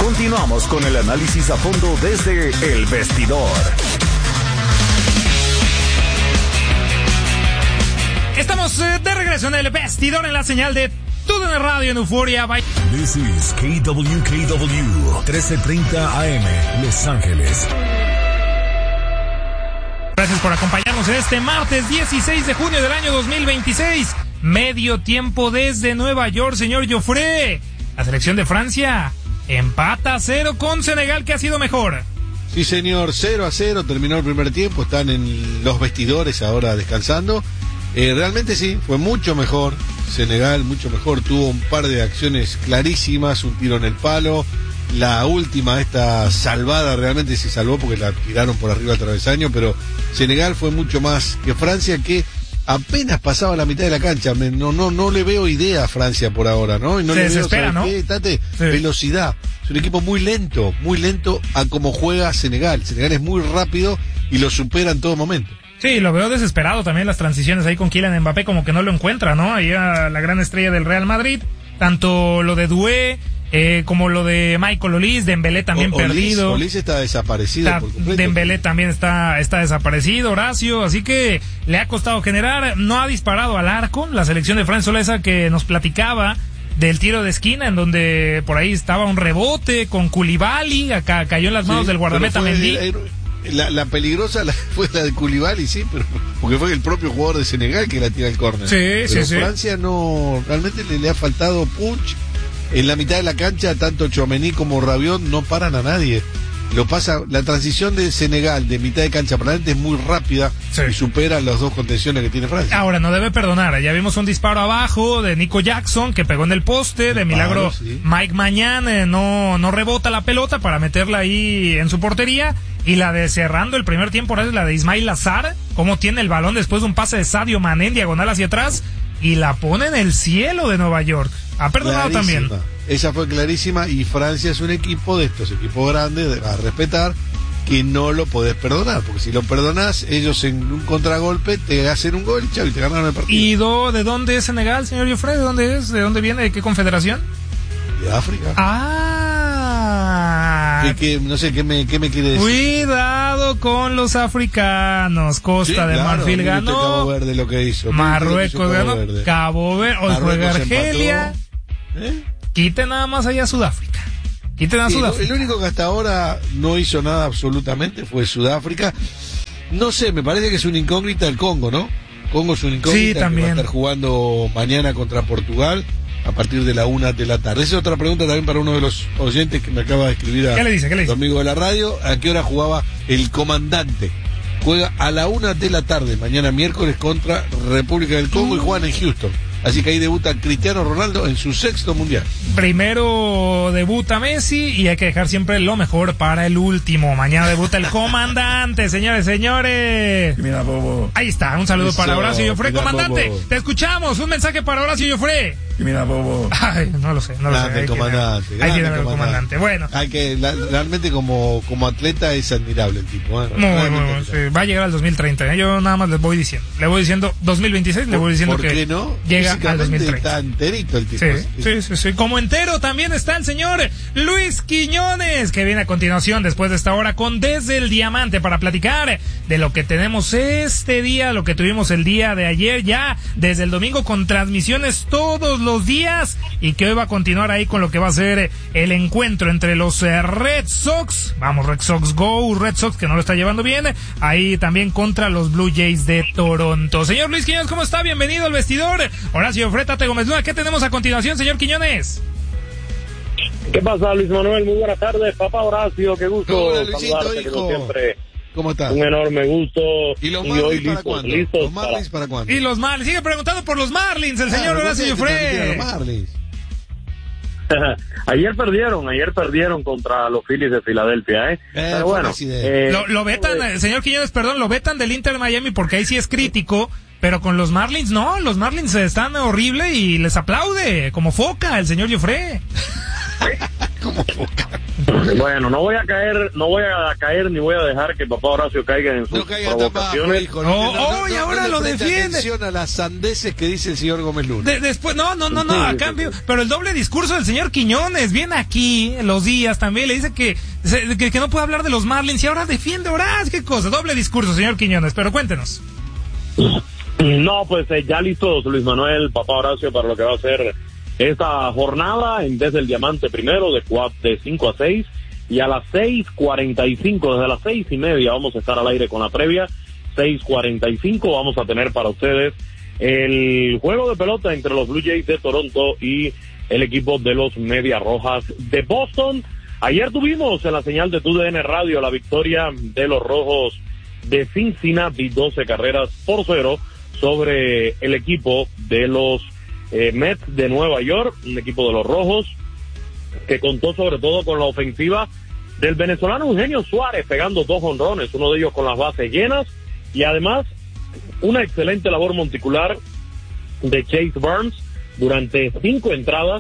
Continuamos con el análisis a fondo desde El Vestidor. Estamos de regreso en El Vestidor en la señal de TUDN Radio en Euforia. This is KWKW 1330 AM, Los Ángeles. Gracias por acompañarnos en este martes 16 de junio del año 2026. Medio tiempo desde Nueva York, señor Joffre. La selección de Francia empata 0 con Senegal, que ha sido mejor. Sí, señor, 0-0, terminó el primer tiempo, están en los vestidores ahora descansando. Realmente sí, fue mucho mejor Senegal, mucho mejor, tuvo un par de acciones clarísimas, un tiro en el palo, la última, esta salvada, realmente se salvó porque la tiraron por arriba al travesaño, pero Senegal fue mucho más que Francia, que apenas pasaba la mitad de la cancha. No le veo idea a Francia por ahora, ¿no? Y no se le desespera, veo, ¿no? Tate, Sí. Velocidad. Es un equipo muy lento a cómo juega Senegal. Senegal es muy rápido y lo supera en todo momento. Sí, lo veo desesperado también las transiciones ahí con Kylian Mbappé, como que no lo encuentra, ¿no? Ahí a la gran estrella del Real Madrid, tanto lo de Doué, como lo de Michael Olise, Dembélé también perdido. Olise está desaparecido por completo. Dembélé también está desaparecido, Horacio, así que le ha costado generar, no ha disparado al arco. La selección de Francia, solo esa que nos platicaba del tiro de esquina, en donde por ahí estaba un rebote con Koulibaly, acá cayó en las manos del guardameta Mendy. La peligrosa fue la de Koulibaly, sí, pero porque fue el propio jugador de Senegal que la tira al córner. Sí. Francia no, realmente le ha faltado punch. En la mitad de la cancha, tanto Tchouaméni como Rabiot no paran a nadie. La transición de Senegal de mitad de cancha para adelante es muy rápida, sí, y supera las dos contenciones que tiene Francia. Ahora, no debe perdonar, ya vimos un disparo abajo de Nico Jackson que pegó en el poste, de milagro sí. Mike Maignan no rebota la pelota para meterla ahí en su portería. Y la de cerrando el primer tiempo, ahora es la de Ismail Azar, cómo tiene el balón después de un pase de Sadio Mané en diagonal hacia atrás y la pone en el cielo de Nueva York. Ha perdonado clarísima. También. Esa fue clarísima, y Francia es un equipo de estos equipos grandes a respetar, que no lo podés perdonar, porque si lo perdonás, ellos en un contragolpe te hacen un gol, chao, y te ganaron el partido. ¿Y de dónde es Senegal, señor Joffre? ¿De dónde es? ¿De dónde viene? ¿De qué confederación? De África. No sé, ¿qué me quiere decir? Cuidado con los africanos. Costa de Marfil ganó. Cabo Verde lo que hizo. Marruecos ganó. Cabo Verde. Hoy juega Argelia. Quite nada más allá a Sudáfrica. El único que hasta ahora no hizo nada absolutamente fue Sudáfrica. No sé, me parece que es una incógnita el Congo, ¿no? Congo es una incógnita, sí, también. Que va a estar jugando mañana contra Portugal a partir de la 1 de la tarde. Esa es otra pregunta también para uno de los oyentes que me acaba de escribir ¿Qué le dice? Tu amigo de la radio. ¿A qué hora jugaba el comandante? Juega a la 1 de la tarde, mañana miércoles, contra República del Congo, y juegan en Houston. Así que ahí debuta Cristiano Ronaldo en su 6º mundial. Primero debuta Messi y hay que dejar siempre lo mejor para el último. Mañana debuta el comandante, señores. Mira, Bobo. Ahí está, un saludo para Horacio Joffre. Comandante, Bobo, te escuchamos. Un mensaje para Horacio Joffre. Mira, Bobo. Ay, no lo sé. Ahí tiene el comandante. Bueno. Realmente como atleta es admirable el tipo. Muy, sí. Va a llegar al 2030. Yo nada más les voy diciendo 2026, le voy diciendo que qué no? Llega al 2030. Está enterito el tipo. Sí. Como entero también está el señor Luis Quiñones, que viene a continuación después de esta hora con Desde el Diamante para platicar de lo que tenemos este día, lo que tuvimos el día de ayer, ya desde el domingo con transmisiones todos los días, y que hoy va a continuar ahí con lo que va a ser el encuentro entre los Red Sox. Vamos, Red Sox Go, Red Sox que no lo está llevando bien, ahí también contra los Blue Jays de Toronto. Señor Luis Quiñones, ¿cómo está? Bienvenido al vestidor. Horacio Joffre, Tate Gómez Luna, ¿qué tenemos a continuación, señor Quiñones? ¿Qué pasa, Luis Manuel? Muy buenas tardes, papá Horacio, qué gusto. Hola, Luisito, saludarte, como siempre. ¿Cómo estás? Un enorme gusto. ¿Y los Marlins para cuándo? ¿Los Marlins para cuándo? Y los Marlins, sigue preguntando por los Marlins, el señor Horacio Joffre. Los Marlins. Ayer perdieron contra los Phillies de Filadelfia, pero bueno, lo vetan, señor Quiñones, perdón, lo vetan del Inter Miami porque ahí sí es crítico, pero con los Marlins no, los Marlins están horrible y les aplaude, como foca el señor Joffre. Como foca. Bueno, no voy a caer ni voy a dejar que papá Horacio caiga en sus provocaciones. Hijo, y ahora lo defiende. Atención a las sandeces que dice el señor Gómez Luna. Después, no, a cambio, pero el doble discurso del señor Quiñones viene aquí en los días también, le dice que no puede hablar de los Marlins y ahora defiende Horacio, qué cosa, doble discurso, señor Quiñones, pero cuéntenos. No, pues ya listos Luis Manuel, papá Horacio, para lo que va a ser esta jornada desde el Diamante primero de 5 a 6 y a las 6:45, desde las 6:30 vamos a estar al aire con la previa. 6:45 vamos a tener para ustedes el juego de pelota entre los Blue Jays de Toronto y el equipo de los Medias Rojas de Boston. Ayer tuvimos en la señal de TUDN Radio la victoria de los Rojos de Cincinnati, 12-0 sobre el equipo de los Mets de Nueva York, un equipo de los Rojos que contó sobre todo con la ofensiva del venezolano Eugenio Suárez, pegando 2 jonrones, uno de ellos con las bases llenas, y además una excelente labor monticular de Chase Burns durante 5 entradas,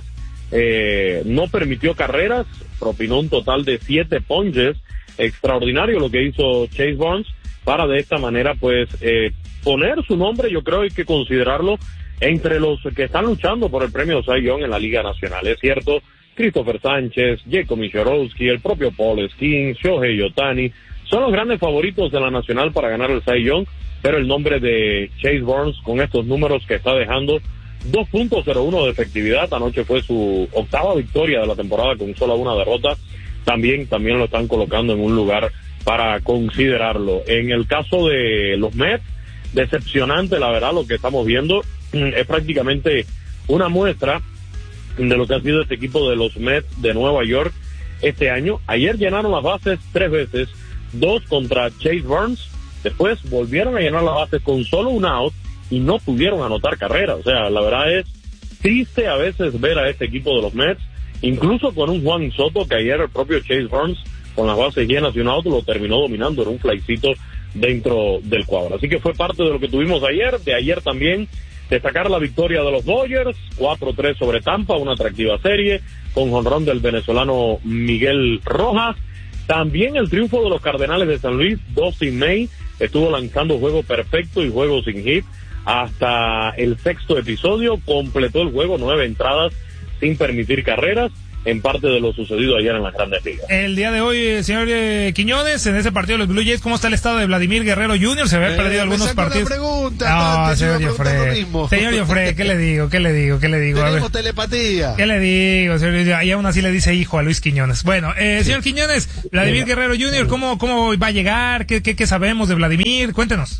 no permitió carreras, propinó un total de 7 ponches, extraordinario lo que hizo Chase Burns para de esta manera pues poner su nombre, yo creo hay que considerarlo entre los que están luchando por el premio Cy Young en la Liga Nacional. Es cierto, Christopher Sánchez, Jacob Mishorowski, el propio Paul Skeens, Shohei Ohtani, son los grandes favoritos de la Nacional para ganar el Cy Young, pero el nombre de Chase Burns con estos números que está dejando 2.01 de efectividad, anoche fue su 8ª victoria de la temporada con solo una derrota, también lo están colocando en un lugar para considerarlo. En el caso de los Mets, decepcionante la verdad lo que estamos viendo, es prácticamente una muestra de lo que ha sido este equipo de los Mets de Nueva York este año. Ayer llenaron las bases 3 veces, 2 contra Chase Burns, después volvieron a llenar las bases con solo un out y no pudieron anotar carrera. O sea, la verdad es triste a veces ver a este equipo de los Mets, incluso con un Juan Soto que ayer el propio Chase Burns con las bases llenas y un out lo terminó dominando en un flycito dentro del cuadro. Así que fue parte de lo que tuvimos ayer. De ayer también destacar la victoria de los Dodgers, 4-3 sobre Tampa, una atractiva serie, con jonrón del venezolano Miguel Rojas. También el triunfo de los Cardenales de San Luis, Dustin May estuvo lanzando juego perfecto y juego sin hit hasta el 6º episodio, completó el juego, 9 entradas sin permitir carreras, en parte de lo sucedido ayer en las Grandes Ligas. El día de hoy, señor Quiñones, en ese partido de los Blue Jays, ¿cómo está el estado de Vladimir Guerrero Jr.? Se había perdido algunos partidos. No, señor Joffre. Señor Joffre, ¿qué le digo? Tenemos telepatía. ¿Qué le digo, señor? Y aún así le dice hijo a Luis Quiñones. Bueno, señor Quiñones, Vladimir Guerrero Jr., ¿cómo va a llegar? ¿Qué sabemos de Vladimir? Cuéntenos.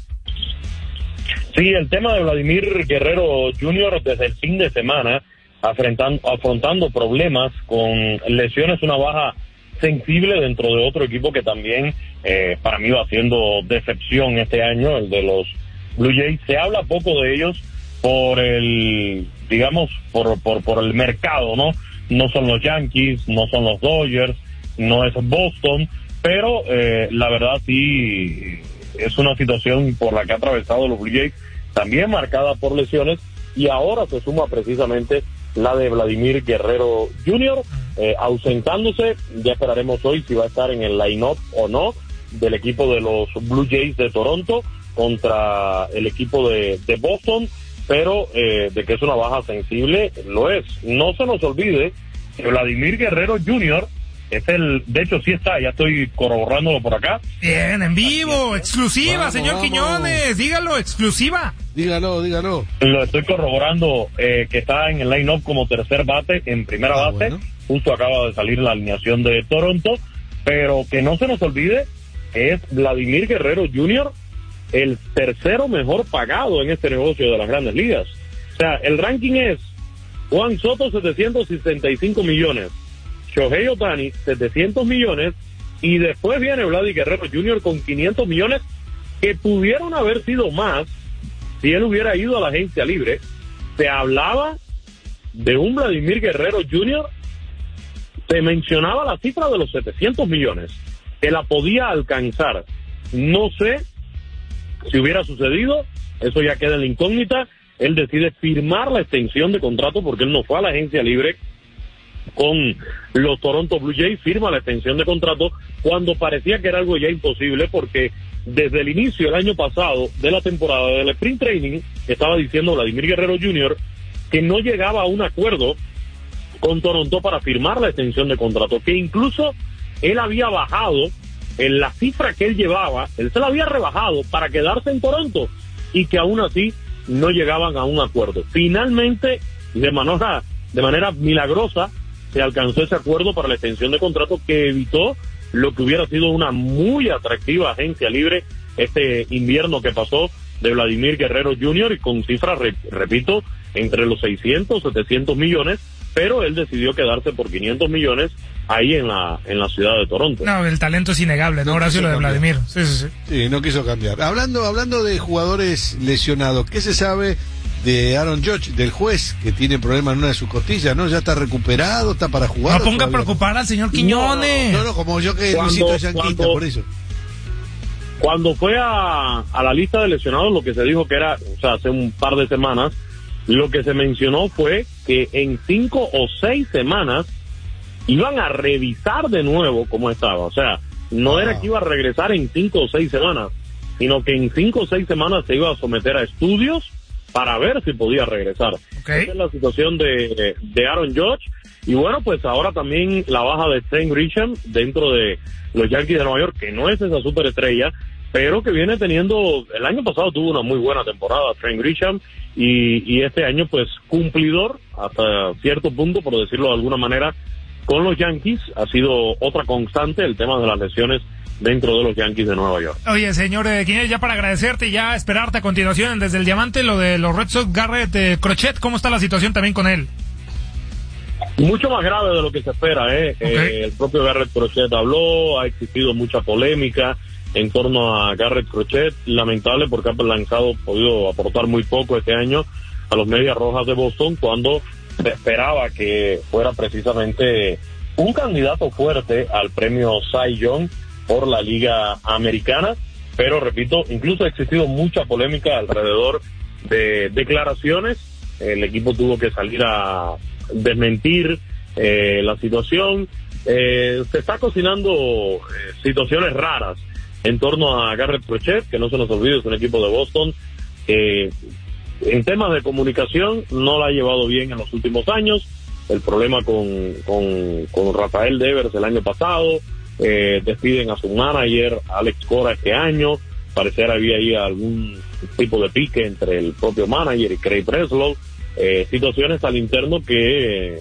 Sí, el tema de Vladimir Guerrero Jr. desde el fin de semana, afrontando problemas con lesiones, una baja sensible dentro de otro equipo que también para mí va siendo decepción este año, el de los Blue Jays. Se habla poco de ellos por el, digamos, por el mercado, ¿no? No son los Yankees, no son los Dodgers, no es Boston, pero la verdad sí es una situación por la que ha atravesado los Blue Jays, también marcada por lesiones, y ahora se suma precisamente la de Vladimir Guerrero Jr., ausentándose. Ya esperaremos hoy si va a estar en el line-up o no del equipo de los Blue Jays de Toronto contra el equipo de Boston, pero de que es una baja sensible, lo es. No se nos olvide que Vladimir Guerrero Jr. es de hecho sí está, ya estoy corroborándolo por acá. Bien, en vivo, exclusiva, señor Quiñones, dígalo, exclusiva. Dígalo. Lo estoy corroborando, que está en el line-up como tercer bate, en primera base. Bueno. Justo acaba de salir la alineación de Toronto, pero que no se nos olvide, es Vladimir Guerrero Jr. el tercero mejor pagado en este negocio de las Grandes Ligas. O sea, el ranking es Juan Soto, 765 millones, Shohei Ohtani, 700 millones, y después viene Vladimir Guerrero Jr. con 500 millones, que pudieron haber sido más si él hubiera ido a la agencia libre. Se hablaba de un Vladimir Guerrero Jr., se mencionaba la cifra de los 700 millones, que la podía alcanzar. No sé si hubiera sucedido, eso ya queda en la incógnita. Él decide firmar la extensión de contrato porque él no fue a la agencia libre con los Toronto Blue Jays, firma la extensión de contrato cuando parecía que era algo ya imposible, porque desde el inicio del año pasado de la temporada del Sprint Training estaba diciendo Vladimir Guerrero Jr. que no llegaba a un acuerdo con Toronto para firmar la extensión de contrato, que incluso él había bajado en la cifra que él llevaba, él se la había rebajado para quedarse en Toronto, y que aún así no llegaban a un acuerdo. Finalmente, de manera milagrosa, se alcanzó ese acuerdo para la extensión de contrato que evitó lo que hubiera sido una muy atractiva agencia libre este invierno que pasó de Vladimir Guerrero Jr. y con cifras, repito, entre los 600, 700 millones, pero él decidió quedarse por 500 millones ahí en la ciudad de Toronto. No, el talento es innegable, ¿no, Horacio? Lo de Vladimir. Sí, no quiso cambiar. Hablando de jugadores lesionados, ¿qué se sabe de Aaron Judge, del juez, que tiene problemas en una de sus costillas, ¿no? Ya está recuperado, está para jugar. No ponga a preocupar al señor Quiñones. No, como yo que Luisito Yanquita, por eso. Cuando fue a la lista de lesionados, lo que se dijo que era, o sea, hace un par de semanas, lo que se mencionó fue que en 5 o 6 semanas iban a revisar de nuevo cómo estaba. O sea, no era que iba a regresar en 5 o 6 semanas, sino que en 5 o 6 semanas se iba a someter a estudios para ver si podía regresar. Okay. Esa es la situación de Aaron Judge. Y bueno, pues ahora también la baja de Trent Grisham dentro de los Yankees de Nueva York, que no es esa superestrella, pero que viene teniendo, el año pasado tuvo una muy buena temporada Trent Grisham, y este año pues cumplidor hasta cierto punto, por decirlo de alguna manera, con los Yankees. Ha sido otra constante el tema de las lesiones dentro de los Yankees de Nueva York. Oye, señor Quiñones, ya para agradecerte y ya esperarte a continuación desde el Diamante, lo de los Red Sox, Garrett Crochet, ¿cómo está la situación también con él? Mucho más grave de lo que se espera, Okay. El propio Garrett Crochet habló, ha existido mucha polémica en torno a Garrett Crochet, lamentable porque ha podido aportar muy poco este año a los Medias Rojas de Boston, cuando se esperaba que fuera precisamente un candidato fuerte al premio Cy Young por la Liga Americana, pero repito, incluso ha existido mucha polémica alrededor de declaraciones. El equipo tuvo que salir a desmentir la situación. Se está cocinando situaciones raras en torno a Garrett Crochet, que no se nos olvide, es un equipo de Boston que en temas de comunicación no la ha llevado bien en los últimos años. El problema con Rafael Devers el año pasado, despiden a su manager Alex Cora este año, parecer había ahí algún tipo de pique entre el propio manager y Craig Breslow, situaciones al interno que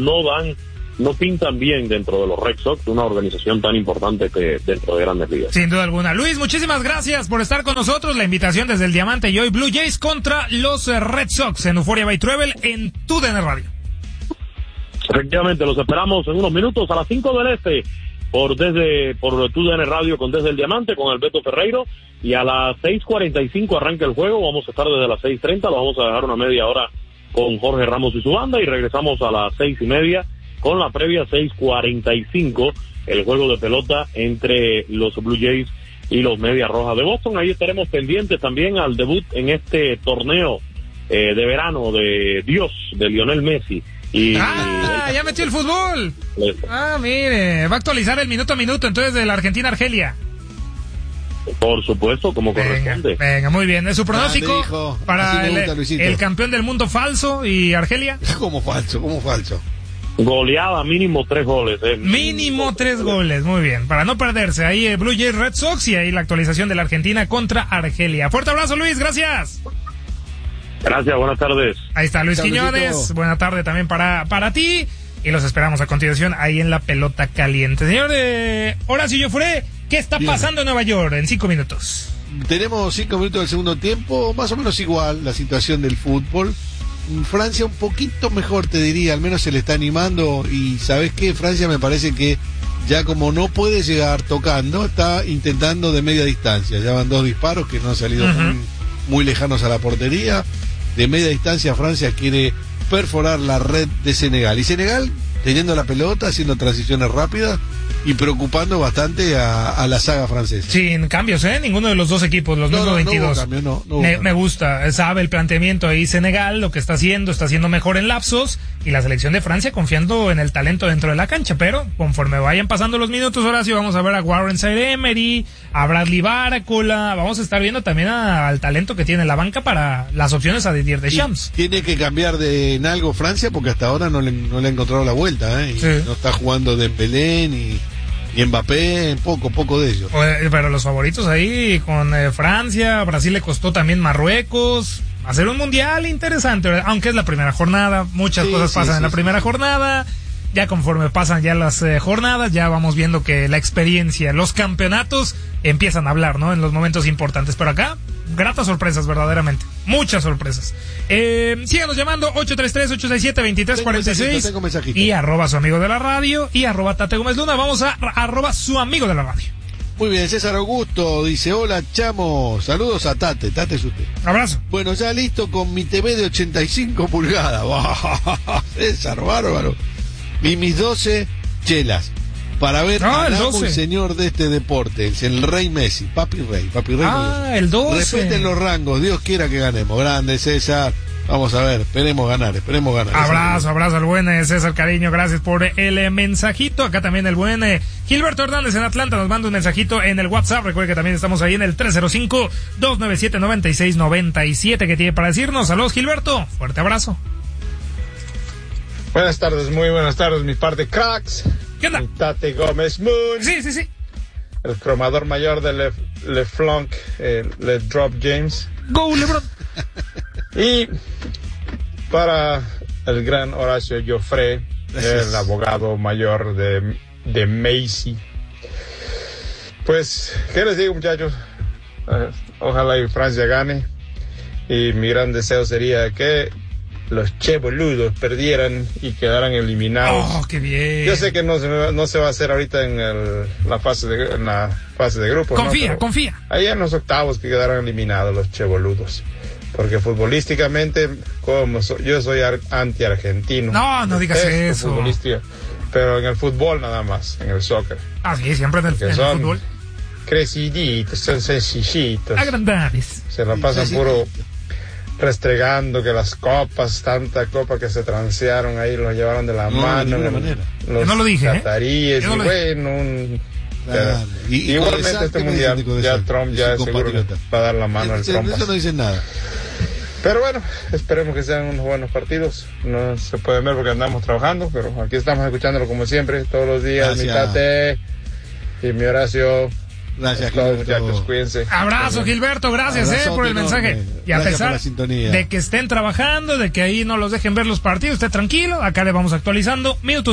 no pintan bien dentro de los Red Sox, una organización tan importante que dentro de Grandes Ligas. Sin duda alguna. Luis, muchísimas gracias por estar con nosotros. La invitación desde el Diamante y hoy Blue Jays contra los Red Sox en Euphoria by Travel en TUDN Radio. Efectivamente, los esperamos en unos minutos a las 5 del Este por TUDN Radio con Desde el Diamante con Alberto Ferreiro, y a las 6:45 arranca el juego. Vamos a estar desde las 6:30, lo vamos a dejar una media hora con Jorge Ramos y su banda, y regresamos a las 6:30 con la previa 6:45, el juego de pelota entre los Blue Jays y los Medias Rojas de Boston. Ahí estaremos pendientes también al debut en este torneo de verano de Dios, de Lionel Messi. Ya metió el fútbol. Mire, va a actualizar el minuto a minuto entonces de la Argentina-Argelia. Por supuesto, como corresponde. Venga, muy bien. ¿Es su pronóstico para el campeón del mundo falso y Argelia? ¿Cómo falso? Goleada, mínimo 3 goles. Mínimo 3 goles, muy bien. Para no perderse, ahí Blue Jays Red Sox y ahí la actualización de la Argentina contra Argelia. Fuerte abrazo, Luis, gracias. Gracias, buenas tardes. Ahí está Luis Quiñones, buena tarde también para ti. Y los esperamos a continuación ahí en la pelota caliente. Señor Horacio Jofré, ¿qué está pasando en Nueva York en 5 minutos? Tenemos 5 minutos del segundo tiempo, más o menos igual la situación del fútbol. Francia un poquito mejor, te diría, al menos se le está animando. Y ¿sabes qué? Francia me parece que ya como no puede llegar tocando, está intentando de media distancia. Ya van 2 disparos que no han salido muy lejanos a la portería. De media distancia Francia quiere perforar la red de Senegal. Y Senegal, teniendo la pelota, haciendo transiciones rápidas y preocupando bastante a la saga francesa. Sin cambios, ninguno de los dos equipos, los mismos 22. No hubo me gusta, sabe el planteamiento ahí Senegal, lo que está haciendo mejor en lapsos, y la selección de Francia confiando en el talento dentro de la cancha, pero conforme vayan pasando los minutos, Horacio, vamos a ver a Warren Zaïre-Emery, a Bradley Barcola, vamos a estar viendo también al talento que tiene la banca para las opciones a Didier Deschamps. Tiene que cambiar en algo Francia, porque hasta ahora no le ha encontrado la vuelta, y no está jugando Dembélé ni Mbappé, poco de ellos. Pero los favoritos ahí con Francia, Brasil le costó también Marruecos. Hacer un mundial interesante, aunque es la primera jornada, muchas cosas pasan en la primera jornada. Ya conforme pasan ya las jornadas, ya vamos viendo que la experiencia, los campeonatos empiezan a hablar, ¿no? En los momentos importantes. Pero acá, gratas sorpresas, verdaderamente. Muchas sorpresas. Síganos llamando 833-867-2346 tengo y @ su amigo de la radio y @ Tate Gómez Luna. Vamos a @ su amigo de la radio. Muy bien, César Augusto dice: hola, chamo, saludos a Tate es usted. Abrazo. Bueno, ya listo con mi TV de 85 pulgadas. César, bárbaro. Y mis 12 chelas para ver al amo y señor de este deporte, es el Rey Messi, Papi Rey. El 12. Respeten los rangos, Dios quiera que ganemos. Grande César. Vamos a ver, esperemos ganar. Abrazo al buen César Cariño, gracias por el mensajito. Acá también el buen Gilberto Hernández en Atlanta nos manda un mensajito en el WhatsApp. Recuerde que también estamos ahí en el 305-297-9697 que tiene para decirnos. Saludos, Gilberto, fuerte abrazo. Buenas tardes, muy buenas tardes, mi par de cracks. ¿Qué onda? Mi Tate Gómez Moon. Sí. El cromador mayor de Le Flonk, Le Drop James. Go, LeBron. Y para el gran Horacio Joffre, el abogado mayor de Messi. Pues, ¿qué les digo, muchachos? Ojalá y Francia gane. Y mi gran deseo sería que los cheboludos perdieran y quedaran eliminados. ¡Oh, qué bien! Yo sé que no se va a hacer ahorita en la fase de grupos. Confía. Ahí en los octavos que quedaran eliminados los cheboludos. Porque futbolísticamente, yo soy anti-argentino. No digas eso. Pero en el fútbol nada más, en el soccer. Sí, siempre en el fútbol. Creciditos, son sencillitos. Agrandables. Se la pasan puro restregando que las copas, tanta copa que se transearon ahí, los llevaron de la mano. Los no lo dije, cataríes, y bueno, igualmente este mundial, ya Trump ya seguro que va a dar la mano al Trump. Eso no dice nada. Pero bueno, esperemos que sean unos buenos partidos. No se pueden ver porque andamos trabajando, pero aquí estamos escuchándolo como siempre, todos los días. Mi Tate y mi Horacio. Gracias, todos, muchachos, cuídense. Abrazo, Gilberto, gracias por el mensaje. Y a pesar de que estén trabajando, de que ahí no los dejen ver los partidos, esté tranquilo, acá le vamos actualizando. Minuto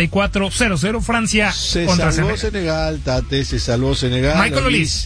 54-0-0, Francia contra Senegal. Tate, se salvó Senegal. Michael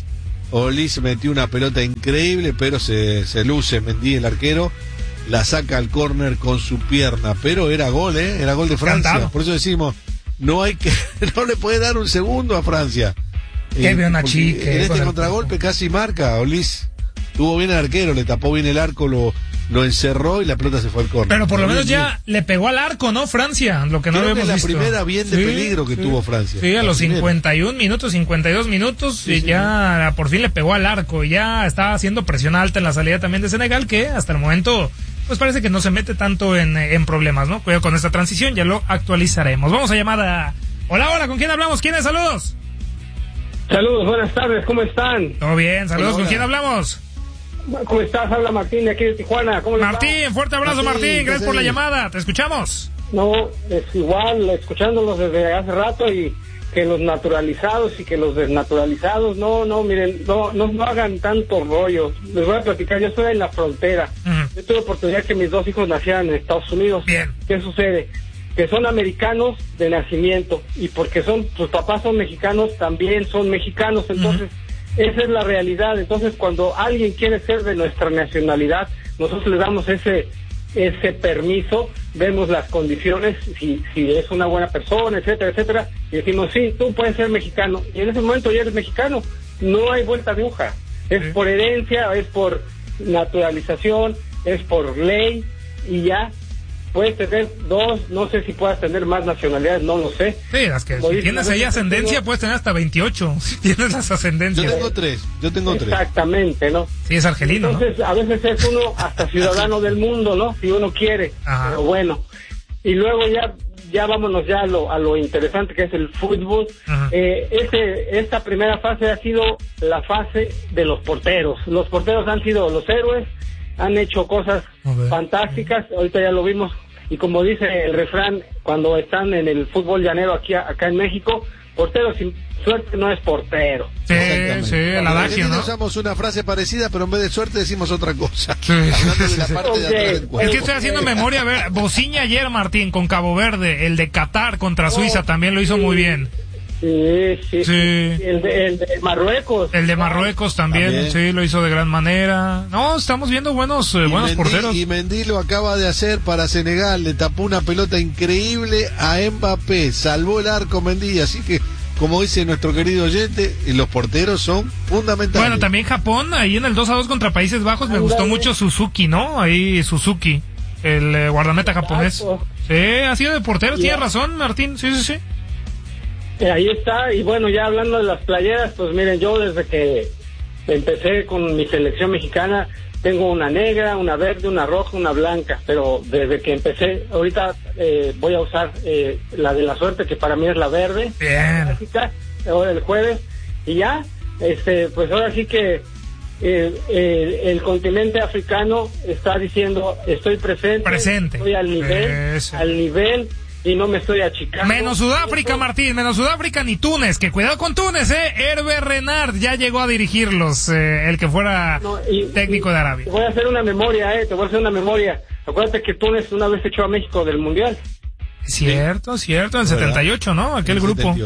Olise metió una pelota increíble, pero se luce Mendy, el arquero, la saca al córner con su pierna, pero era gol, era gol de Francia. Cantado. Por eso decimos, no le puede dar un segundo a Francia. Qué bien Chique. En este contragolpe casi marca. Olise tuvo bien el arquero, le tapó bien el arco, lo encerró y la pelota se fue al córner. Pero por lo menos ya le pegó al arco, ¿no? Francia, lo que no habíamos visto. La primera bien de peligro que tuvo Francia. Sí, a los 51 minutos, 52 minutos, y ya por fin le pegó al arco. Y ya estaba haciendo presión alta en la salida también de Senegal, que hasta el momento pues parece que no se mete tanto en problemas, ¿no? Cuidado con esta transición, ya lo actualizaremos. Vamos a llamar a... Hola, ¿con quién hablamos? ¿Quién es? Saludos. Saludos, buenas tardes, ¿cómo están? Todo bien, saludos, hola. ¿Con quién hablamos? ¿Cómo estás? Habla Martín de aquí de Tijuana. ¿Cómo les va? Martín, fuerte abrazo, Martín, gracias por la llamada, te escuchamos. No, es igual, escuchándolos desde hace rato y que los naturalizados y que los desnaturalizados, miren, no hagan tanto rollo. Les voy a platicar, yo estoy en la frontera. Yo tuve oportunidad que mis 2 hijos nacieran en Estados Unidos. Bien. ¿Qué sucede? Que son americanos de nacimiento y porque sus papás son mexicanos, también son mexicanos, entonces esa es la realidad. Entonces cuando alguien quiere ser de nuestra nacionalidad, nosotros le damos ese permiso, vemos las condiciones, si es una buena persona, etcétera, y decimos, sí, tú puedes ser mexicano, y en ese momento ya eres mexicano, no hay vuelta de hoja, es por herencia, es por naturalización, es por ley, y ya. puedes tener 2, no sé si puedas tener más nacionalidades, no lo sé. Sí, las que si tienes ahí ascendencia puedes tener hasta 28, si tienes las ascendencias. Yo tengo 3. Exactamente, ¿no? Sí, es argelino, entonces, ¿no? A veces es uno hasta ciudadano del mundo, ¿no? Si uno quiere. Ajá. Pero bueno. Y luego ya vámonos ya a lo interesante que es el fútbol. Esta primera fase ha sido la fase de los porteros. Los porteros han sido los héroes, han hecho cosas fantásticas, ahorita ya lo vimos, y como dice el refrán, cuando están en el fútbol llanero acá en México, portero sin suerte no es portero. Sí, el adagio, ¿no? Usamos una frase parecida, pero en vez de suerte decimos otra cosa. Sí. Hablando de la parte de atrás del cuerpo. Es que estoy haciendo memoria, a ver, Bociña ayer, Martín, con Cabo Verde, el de Qatar contra Suiza también lo hizo muy bien. Sí. El de Marruecos. El de Marruecos también, sí, lo hizo de gran manera. No, estamos viendo buenos porteros. Y Mendy lo acaba de hacer para Senegal, le tapó una pelota increíble a Mbappé, salvó el arco Mendy, así que, como dice nuestro querido oyente, los porteros son fundamentales. Bueno, también Japón, ahí en el 2-2 contra Países Bajos, me gustó mucho Suzuki, ¿no? Ahí Suzuki, el guardameta japonés. Sí, ha sido de porteros, tiene razón, Martín, sí. Ahí está, y bueno, ya hablando de las playeras, pues miren, yo desde que empecé con mi selección mexicana, tengo una negra, una verde, una roja, una blanca, pero desde que empecé, ahorita voy a usar la de la suerte, que para mí es la verde. Bien. Ahora el jueves, y ya, pues ahora sí que el continente africano está diciendo, estoy presente. Estoy al nivel, y no me estoy achicando. Menos Sudáfrica, Martín, menos Sudáfrica ni Túnez, que cuidado con Túnez, Hervé Renard ya llegó a dirigirlos, el que fuera técnico de Arabia. Te voy a hacer una memoria, Acuérdate que Túnez una vez echó a México del Mundial. Cierto, en 78, ¿no? Aquel grupo.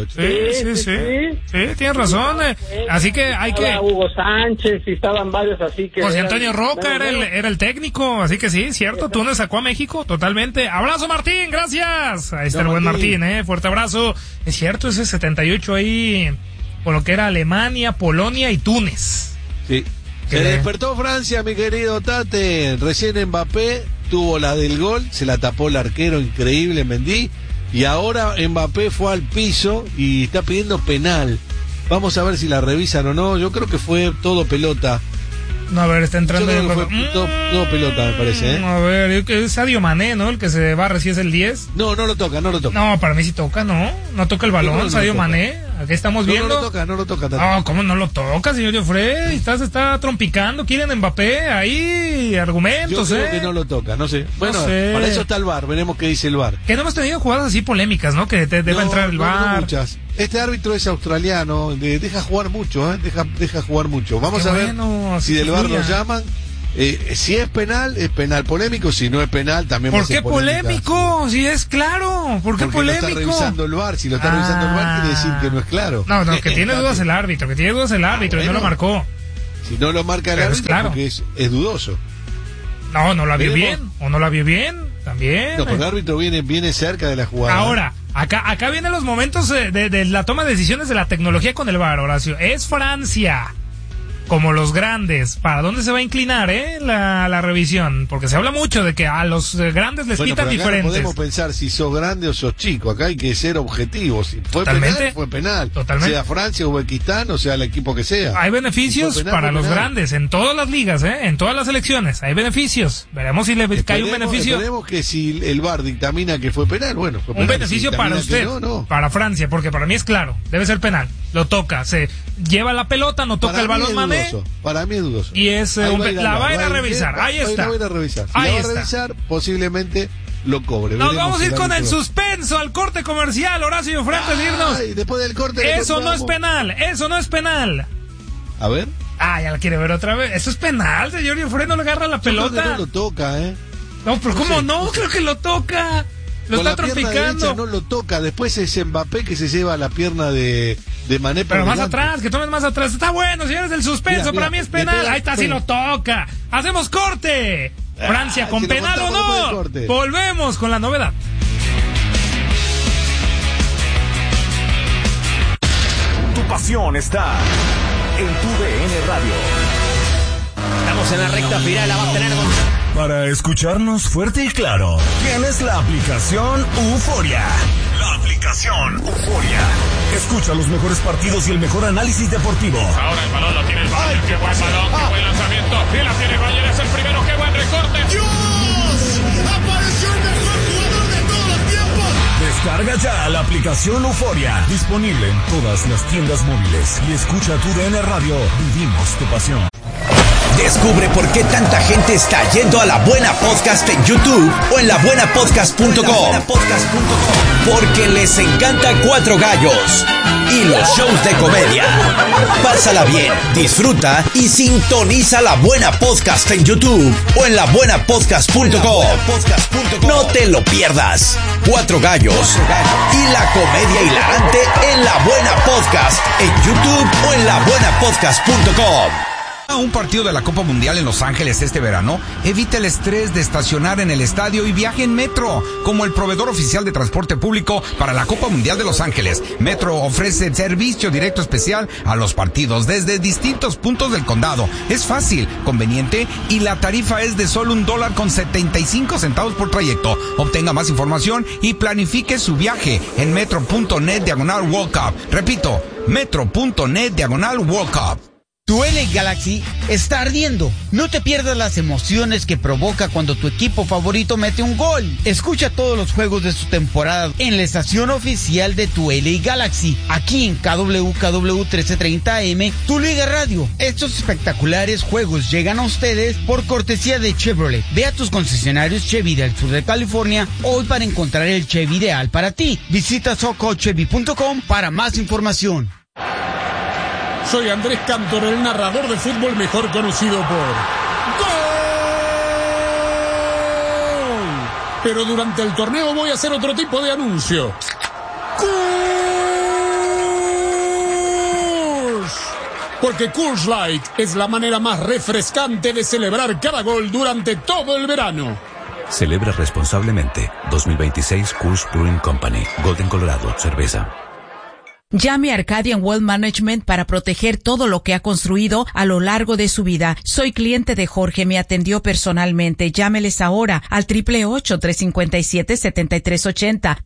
Sí, tienes razón. Así que hay que... Hugo Sánchez y estaban varios así que... José Antonio Roca era el técnico, así que sí, cierto, Túnez sacó a México, totalmente. Abrazo, Martín, gracias. Ahí está el buen Martín, fuerte abrazo. Es cierto, ese 78 ahí, con lo que era Alemania, Polonia y Túnez. Sí. Se despertó Francia, mi querido Tate. Recién Mbappé tuvo la del gol, se la tapó el arquero, increíble Mendy, y ahora Mbappé fue al piso y está pidiendo penal. Vamos a ver si la revisan o no. Yo creo que fue todo pelota. No, a ver, está entrando en todo pelota, me parece, A ver, es Sadio Mané, ¿no? El que se barre, si es el 10. No lo toca. No, para mí sí toca, ¿no? No toca el balón, Sadio Mané. Aquí estamos viendo. No lo toca. No, ¿cómo no lo toca, señor Joffre? Está trompicando, quieren Mbappé, ahí, argumentos, Yo creo que no lo toca, no sé. Bueno, para eso está el VAR, veremos qué dice el VAR. Que no hemos tenido jugadas así polémicas, ¿no? Que deba entrar el VAR. No muchas. Este árbitro es australiano, deja jugar mucho, deja jugar mucho. Vamos a ver si del VAR lo llaman. Si es penal polémico. Si no es penal, también va a ser polémica. ¿Por qué polémico? Si es claro. ¿Por qué polémico? Lo está revisando el VAR. Si lo está revisando el VAR, quiere decir que no es claro. No, que tiene dudas el árbitro. Y no lo marcó. Si no lo marca el árbitro, claro, porque es dudoso. No la vio bien. O no la vio bien, también. No, porque el árbitro viene cerca de la jugada. Ahora, acá vienen los momentos de la toma de decisiones de la tecnología con el VAR, Horacio. Es Francia, como los grandes. ¿Para dónde se va a inclinar, la revisión? Porque se habla mucho de que a los grandes les quitan diferentes. No podemos pensar si sos grande o sos chico. Acá hay que ser objetivos. Si fue penal, fue penal. Totalmente. Sea Francia, Uzbekistán, o sea el equipo que sea. Hay beneficios si penal, para los grandes en todas las ligas, en todas las selecciones. Hay beneficios. Veremos si le cae un beneficio. Esperemos que si el VAR dictamina que fue penal, bueno, fue penal. Un beneficio para usted, para Francia, porque para mí es claro. Debe ser penal. Lo toca, se lleva la pelota, no toca el balón Mané. Para mí es dudoso. Y es la va a ir a revisar. Ahí está. La va a ir a revisar. Si la va a revisar, posiblemente lo cobre. Nos vamos a ir con el suspenso al corte comercial, Horacio Joffre, antes de irnos. Después del corte. Eso no es penal. A ver. Ya la quiere ver otra vez. Eso es penal, señor Joffre, no le agarra la pelota. No lo toca, No, pero ¿cómo no? Creo que lo toca. Lo está trompicando. No lo toca. Después es Mbappé que se lleva la pierna de Mané. Pero más atrás, que tomes más atrás. Está bueno, señores del suspenso. Para mí es penal. Ahí está, sí lo toca. Hacemos corte. Francia con penal o no. Volvemos con la novedad. Tu pasión está en tu DN Radio. Estamos en la recta final. La va a tener con... Para escucharnos fuerte y claro, tienes la aplicación Euforia. La aplicación Euforia. Escucha los mejores partidos y el mejor análisis deportivo. Ahora el balón lo tiene el Bayern. Qué buen balón, qué buen lanzamiento. Y la tiene Bayern, es el primero. Qué buen recorte. ¡Dios! ¡Apareció el mejor jugador de todos los tiempos! Descarga ya la aplicación Euforia. Disponible en todas las tiendas móviles. Y escucha tu DN Radio. Vivimos tu pasión. Descubre por qué tanta gente está yendo a La Buena Podcast en YouTube o en labuenapodcast.com. Porque les encanta Cuatro Gallos y los shows de comedia. Pásala bien, disfruta y sintoniza La Buena Podcast en YouTube o en labuenapodcast.com. No te lo pierdas. Cuatro Gallos y la comedia hilarante en La Buena Podcast en YouTube o en labuenapodcast.com. A un partido de la Copa Mundial en Los Ángeles este verano, evita el estrés de estacionar en el estadio y viaje en Metro. Como el proveedor oficial de transporte público para la Copa Mundial de Los Ángeles, Metro ofrece servicio directo especial a los partidos desde distintos puntos del condado. Es fácil, conveniente y la tarifa es de solo $1.75 por trayecto. Obtenga más información y planifique su viaje en metro.net/World Cup. Repito, metro.net/World Cup. Tu LA Galaxy está ardiendo. No te pierdas las emociones que provoca cuando tu equipo favorito mete un gol. Escucha todos los juegos de su temporada en la estación oficial de tu LA Galaxy, aquí en KWKW 1330 AM, tu Liga Radio. Estos espectaculares juegos llegan a ustedes por cortesía de Chevrolet. Ve a tus concesionarios Chevy del sur de California hoy para encontrar el Chevy ideal para ti. Visita socochevy.com para más información. Soy Andrés Cantor, el narrador de fútbol mejor conocido por ¡Gol! Pero durante el torneo voy a hacer otro tipo de anuncio. ¡Coors! Porque Coors Light es la manera más refrescante de celebrar cada gol durante todo el verano. Celebra responsablemente. 2026 Coors Brewing Company. Golden, Colorado. Cerveza. Llame a Arcadian Wealth Management para proteger todo lo que ha construido a lo largo de su vida. Soy cliente de Jorge, me atendió personalmente. Llámeles ahora al 888-357-7380,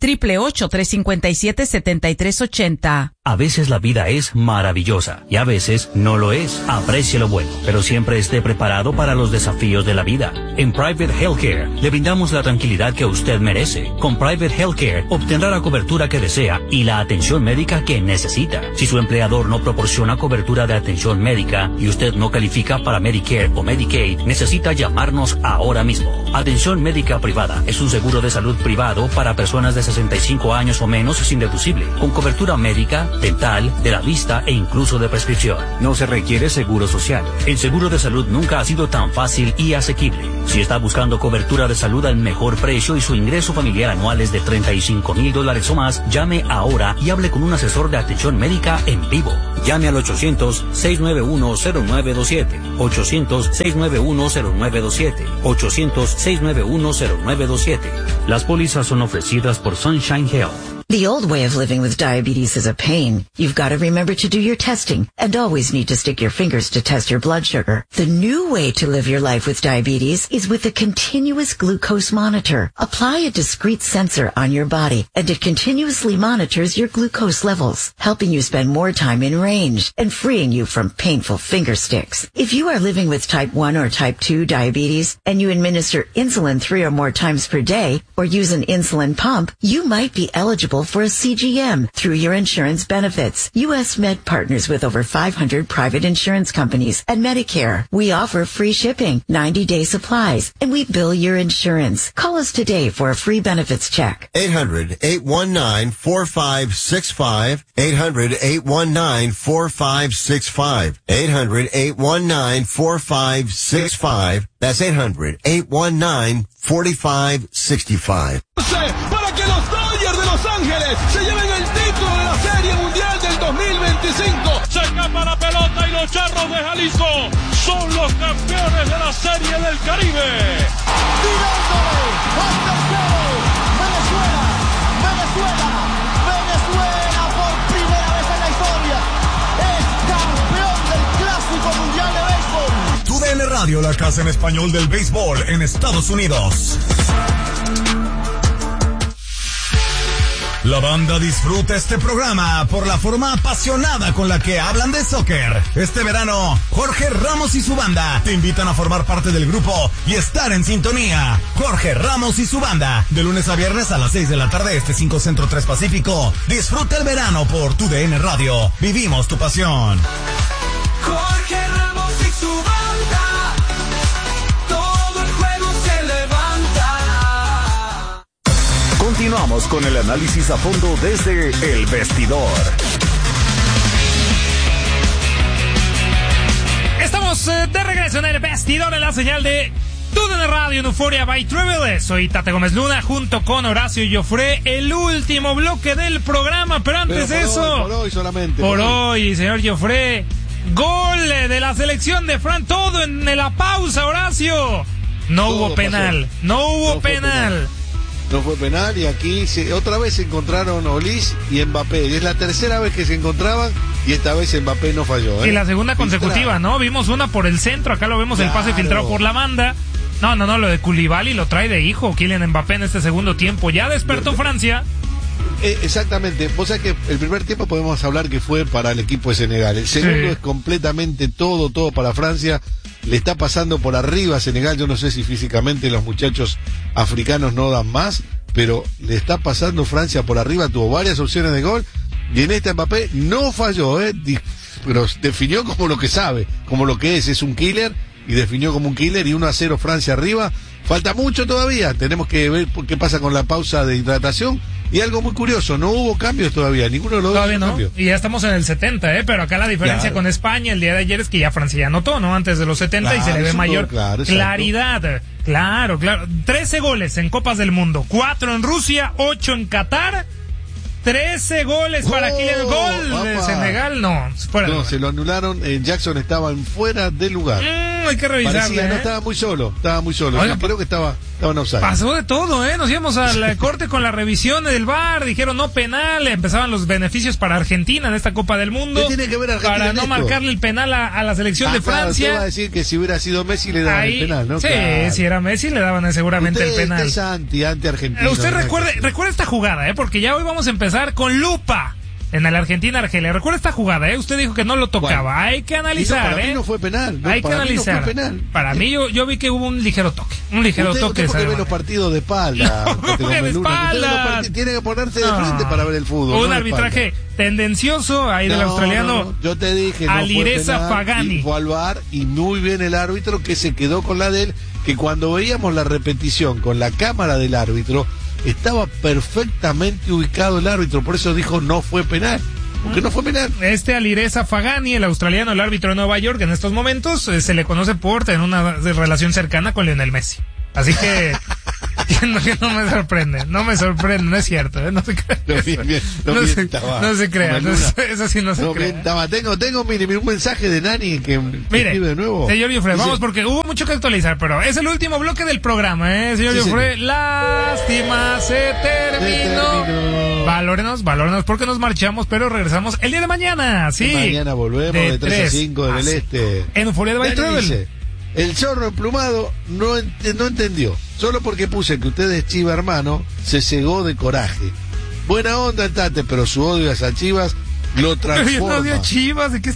888-357-7380. A veces la vida es maravillosa y a veces no lo es. Aprecie lo bueno, pero siempre esté preparado para los desafíos de la vida. En Private Healthcare le brindamos la tranquilidad que usted merece. Con Private Healthcare obtendrá la cobertura que desea y la atención médica que necesita. Si su empleador no proporciona cobertura de atención médica y usted no califica para Medicare o Medicaid, necesita llamarnos ahora mismo. Atención médica privada es un seguro de salud privado para personas de 65 años o menos sin deducible, con cobertura médica, dental, de la vista e incluso de prescripción. No se requiere seguro social. El seguro de salud nunca ha sido tan fácil y asequible. Si está buscando cobertura de salud al mejor precio y su ingreso familiar anual es de $35,000 o más, llame ahora y hable con un asesor de atención médica en vivo. Llame al 800-691-0927, 800-691-0927, 800-691-0927. Las pólizas son ofrecidas por Sunshine Health. The old way of living with diabetes is a pain. You've got to remember to do your testing and always need to stick your fingers to test your blood sugar. The new way to live your life with diabetes is with a continuous glucose monitor. Apply a discrete sensor on your body and it continuously monitors your glucose levels, helping you spend more time in range and freeing you from painful finger sticks. If you are living with type 1 or type 2 diabetes and you administer insulin 3 or more times per day or use an insulin pump, you might be eligible for a CGM through your insurance benefits. U.S. Med partners with over 500 private insurance companies and Medicare. We offer free shipping, 90-day supplies, and we bill your insurance. Call us today for a free benefits check. 800-819-4565. 800-819-4565. 800-819-4565. That's 800-819-4565. Para que los Dodgers de Los Ángeles se lleven el título de la Serie Mundial del 2025. Se escapa la pelota y los Charros de Jalisco son los campeones de la Serie del Caribe. Tirándole al tercero. Venezuela por primera vez en la historia es campeón del Clásico Mundial de Béisbol. Tu DN Radio Radio, la casa en español del béisbol en Estados Unidos. La banda disfruta este programa por la forma apasionada con la que hablan de soccer. Este verano, Jorge Ramos y su banda te invitan a formar parte del grupo y estar en sintonía. Jorge Ramos y su banda, de lunes a viernes a las 6 de la tarde, 5 Centro 3 Pacífico. Disfruta el verano por tu DN Radio. Vivimos tu pasión. Jorge Ramos y su banda, todo el juego se levanta. Continuamos con el análisis a fondo desde El Vestidor. Estamos de regreso en El Vestidor en la señal de TUDN Radio en Euphoria by Travel. Soy Tate Gómez Luna junto con Horacio Joffre. El último bloque del programa, pero antes de eso... Por hoy solamente. Por hoy, señor Joffre. Gol de la selección de Fran, todo en la pausa, Horacio. No hubo penal, no hubo penal. No fue penal y aquí otra vez se encontraron Olís y Mbappé. Es la tercera vez que se encontraban y esta vez Mbappé no falló. Y la segunda consecutiva, ¿no? Vimos una por el centro, acá lo vemos, claro. El pase filtrado por la banda. No, lo de Koulibaly lo trae de hijo Kylian Mbappé en este segundo tiempo. Ya despertó Francia. Exactamente, vos sabés que el primer tiempo podemos hablar que fue para el equipo de Senegal. El segundo es completamente todo para Francia. Le está pasando por arriba a Senegal. Yo no sé si físicamente los muchachos africanos no dan más, pero le está pasando Francia por arriba. Tuvo varias opciones de gol y en esta Mbappé no falló, pero definió como lo que sabe, como lo que es un killer, y definió como un killer. Y 1-0 Francia arriba. Falta mucho todavía, tenemos que ver qué pasa con la pausa de hidratación. Y algo muy curioso, no hubo cambios todavía, ninguno de los dos cambios. Y ya estamos en el 70, pero acá la diferencia con España el día de ayer es que ya Francia ya anotó, ¿no? Antes de los 70 y se le ve mayor claridad. Claro. 13 goles en Copas del Mundo, 4 en Rusia, 8 en Qatar. 13 goles para Kylian. Gol de Senegal, no. Se lo anularon. Jackson estaba fuera del lugar. Hay que revisarle. No estaba muy solo. Oiga, creo que estaba en offside. Pasó de todo, Nos íbamos al corte con la revisión del VAR. Dijeron no penal. Empezaban los beneficios para Argentina en esta Copa del Mundo. ¿Qué tiene que ver Argentina para no marcarle el penal a la selección de Francia? Claro, te va a decir que si hubiera sido Messi le daban el penal, ¿no? Sí, claro. Si era Messi le daban seguramente el penal. Es anti-Argentina. Usted recuerde esta jugada, porque ya hoy vamos a empezar con lupa en el Argentina-Argelia. Recuerda esta jugada, Usted dijo que no lo tocaba. Hay que analizar, Para mí no fue penal. Hay que analizar. No fue penal. Para mí yo vi que hubo un ligero toque. Usted porque ve los partidos de espalda. De espalda. Tiene que ponerse de frente para ver el fútbol. Un arbitraje tendencioso ahí del australiano. Yo te dije, Alireza Fagani. Fue al VAR y muy bien el árbitro que se quedó con la de él, que cuando veíamos la repetición con la cámara del árbitro, estaba perfectamente ubicado el árbitro, por eso dijo no fue penal. Porque no fue penal. Alireza Fagani, el australiano, el árbitro de Nueva York, en estos momentos se le conoce por tener una relación cercana con Lionel Messi. Así que no me sorprende, no es cierto, no se crea. No se crea, eso sí no se crea. Tengo un mensaje de Nani que escribe de nuevo. Señor Joffre, vamos porque hubo mucho que actualizar, pero es el último bloque del programa, señor Joffre. Lástima, se terminó. Valórenos porque nos marchamos, pero regresamos el día de mañana, sí. Mañana volvemos de 3 a 5 del Este. En Euphoria by Travel. El zorro emplumado no entendió. Solo porque puse que usted es Chiva, hermano, se cegó de coraje. Buena onda el Tate, pero su odio a esas Chivas lo transforma. Yo no odio a Chivas, ¿de qué